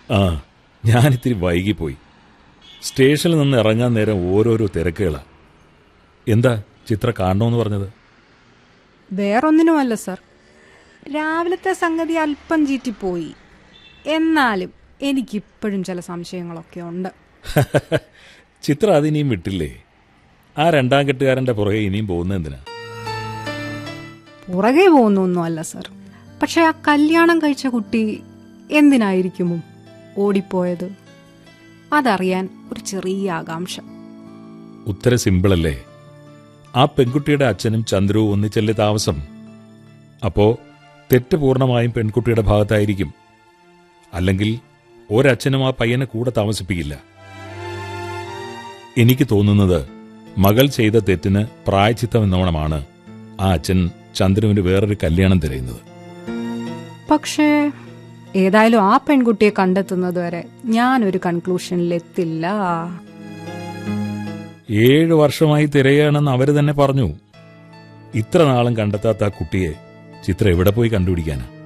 ആ, ഞാനിത്തിരി വൈകിപ്പോയി. സ്റ്റേഷനിൽ നിന്ന് ഇറങ്ങാൻ നേരം ഓരോരോ തിരക്കുകളാ. എന്താ ചിത്ര കാണണമെന്ന് പറഞ്ഞത്? വേറൊന്നിനുമല്ല സർ, രാവിലത്തെ സംഗതി അല്പം ചീറ്റിപ്പോയി. എന്നാലും എനിക്കിപ്പോഴും ചില സംശയങ്ങളൊക്കെ ഉണ്ട്. ചിത്ര അതിനിയും വിട്ടില്ലേ? ആ രണ്ടാം കെട്ടുകാരൻ്റെ പുറകെ ഇനിയും പോകുന്നത് എന്തിനാ? പുറകെ പോകുന്നൊന്നുമല്ല സർ, പക്ഷെ ആ കല്യാണം കഴിച്ച കുട്ടി എന്തിനായിരിക്കുമോ ഓടിപ്പോയത്? അതറിയാൻ ഒരു ചെറിയ ആകാംക്ഷ. ഉത്തരം സിമ്പിളല്ലേ. ആ പെൺകുട്ടിയുടെ അച്ഛനും ചന്ദ്രുവും ഒന്നിച്ചല്ലേ താമസം. അപ്പോ തെറ്റ് പൂർണ്ണമായും പെൺകുട്ടിയുടെ ഭാഗത്തായിരിക്കും. അല്ലെങ്കിൽ ഒരച്ഛനും ആ പയ്യനെ കൂടെ താമസിപ്പിക്കില്ല. എനിക്ക് തോന്നുന്നത് മകൾ ചെയ്ത തെറ്റിന് പ്രായച്ചിത്തം എന്നോണമാണ് ആ അച്ഛൻ ചന്ദ്രുവിന് വേറൊരു കല്യാണം തിരയുന്നത്. പക്ഷേ ഏതായാലും ആ പെൺകുട്ടിയെ കണ്ടെത്തുന്നത് വരെ ഞാനൊരു കൺക്ലൂഷനിലെത്തില്ല. 7 വർഷമായി തിരയുകയാണെന്ന് അവര് തന്നെ പറഞ്ഞു. ഇത്ര നാളും കണ്ടെത്താത്ത ആ കുട്ടിയെ ചിത്ര എവിടെ പോയി കണ്ടുപിടിക്കാനാ?